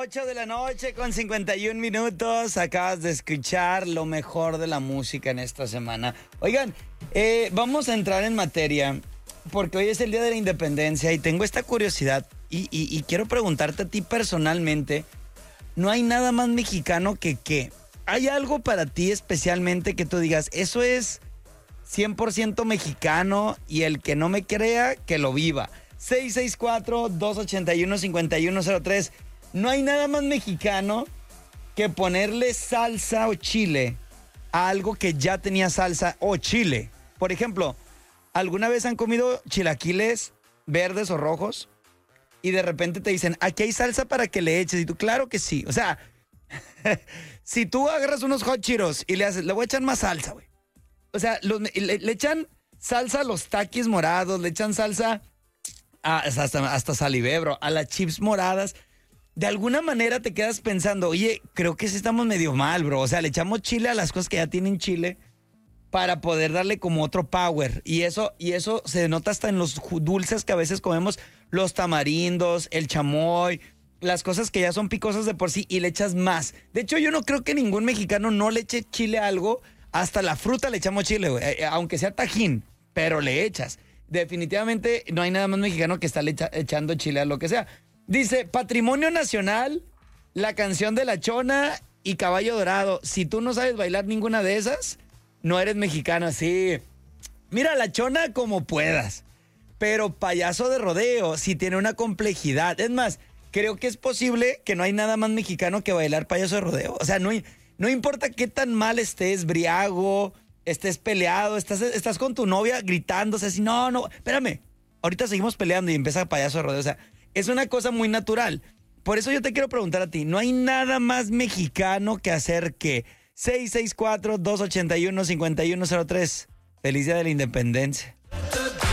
8 de la noche con 51 minutos. Acabas de escuchar lo mejor de la música en esta semana. Oigan, vamos a entrar en materia porque hoy es el Día de la Independencia y tengo esta curiosidad y quiero preguntarte a ti personalmente. No hay nada más mexicano que qué. ¿Hay algo para ti especialmente que tú digas, eso es 100% mexicano y el que no me crea, que lo viva? 664-281-5103. No hay nada más mexicano que ponerle salsa o chile a algo que ya tenía salsa o chile. Por ejemplo, ¿alguna vez han comido chilaquiles verdes o rojos? Y de repente te dicen, aquí hay salsa para que le eches. Y tú, claro que sí. O sea, si tú agarras unos hot Cheetos y le voy a echar más salsa, güey. O sea, le echan salsa a los taquis morados, le echan salsa hasta salivebro, a las chips moradas. De alguna manera te quedas pensando, oye, creo que sí estamos medio mal, bro. O sea, le echamos chile a las cosas que ya tienen chile para poder darle como otro power. Y eso se nota hasta en los dulces que a veces comemos, los tamarindos, el chamoy, las cosas que ya son picosas de por sí y le echas más. De hecho, yo no creo que ningún mexicano no le eche chile a algo. Hasta la fruta le echamos chile, güey. Aunque sea tajín, pero le echas. Definitivamente no hay nada más mexicano que estarle echando chile a lo que sea. Dice, Patrimonio Nacional, La Canción de la Chona y Caballo Dorado. Si tú no sabes bailar ninguna de esas, no eres mexicano. Sí. Mira, la Chona como puedas. Pero Payaso de Rodeo sí tiene una complejidad. Es más, creo que es posible que no hay nada más mexicano que bailar Payaso de Rodeo. O sea, no importa qué tan mal estés, briago, estés peleado, estás con tu novia gritando, o sea, así, no, espérame, ahorita seguimos peleando y empieza Payaso de Rodeo. O sea, es una cosa muy natural. Por eso yo te quiero preguntar a ti, ¿no hay nada más mexicano que hacer que 664-281-5103? Feliz Día de la Independencia.